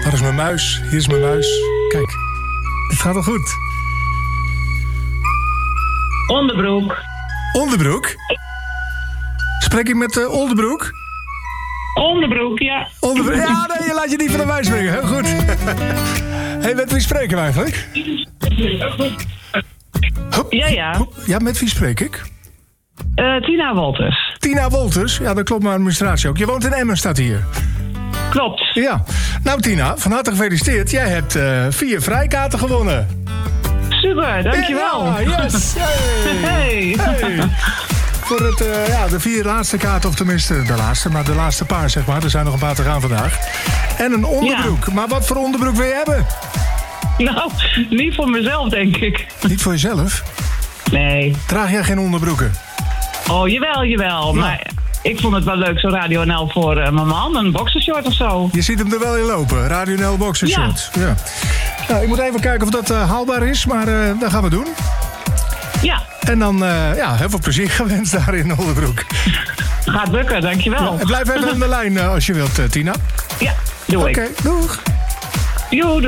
Waar is mijn muis? Hier is mijn muis. Kijk, dit gaat al goed. Onderbroek. Onderbroek? Spreek ik met Oldebroek? Onderbroek, ja. Onderbroek? Ja, nee, je laat je niet van de wijs brengen. Heel goed. Hey, met wie spreken we eigenlijk? Ja. Ja, met wie spreek ik? Tina Wolters. Tina Wolters. Ja, dat klopt mijn administratie ook. Je woont in Emmen, staat hier. Klopt. Ja. Nou, Tina, van harte gefeliciteerd. Jij hebt 4 vrijkaarten gewonnen. Super, dankjewel. Ja, yes. Hey. Voor het, de 4 laatste kaarten, of tenminste de laatste, maar de laatste paar, zeg maar. Er zijn nog een paar te gaan vandaag. En een onderbroek. Ja. Maar wat voor onderbroek wil je hebben? Nou, niet voor mezelf, denk ik. Niet voor jezelf? Nee. Draag jij geen onderbroeken? Oh, jawel. Ja. Maar ik vond het wel leuk, zo'n Radio NL voor mijn man. Een boxershort of zo. Je ziet hem er wel in lopen. Radio NL boxershort. Ja. Nou, ik moet even kijken of dat haalbaar is, maar dat gaan we doen. Ja. En dan, heel veel plezier gewenst daar in Onderbroek. Gaat lukken, dankjewel. Ja, blijf even aan de lijn als je wilt, Tina. Ja, doe ik. Oké, doeg. Joe.